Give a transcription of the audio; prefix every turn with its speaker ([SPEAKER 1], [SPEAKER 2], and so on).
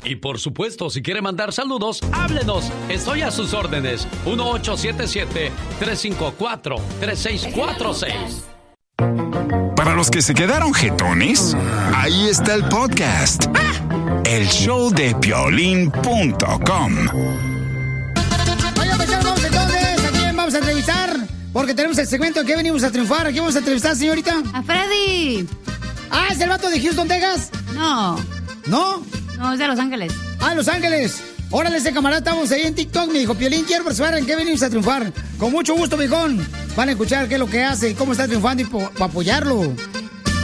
[SPEAKER 1] Y por supuesto, si quiere mandar saludos, háblenos. Estoy a sus órdenes. 1877-354-3646.
[SPEAKER 2] Para los que se quedaron jetones, ahí está el podcast. El show de Piolín.com.
[SPEAKER 3] Oiga, pues vamos entonces. ¿A quién vamos a entrevistar? Porque tenemos el segmento de que venimos a triunfar. ¿A quién vamos a entrevistar, señorita?
[SPEAKER 4] A Freddy.
[SPEAKER 3] Ah, ¿es el vato de Houston, Texas?
[SPEAKER 4] No.
[SPEAKER 3] ¿No?
[SPEAKER 4] No, es de Los Ángeles.
[SPEAKER 3] Ah, Los Ángeles. Órale, ese camarada, estamos ahí en TikTok. Me dijo, Piolín, quiero participar. ¿En qué venimos a triunfar? Con mucho gusto, viejón. Van a escuchar qué es lo que hace y cómo está triunfando y para apoyarlo.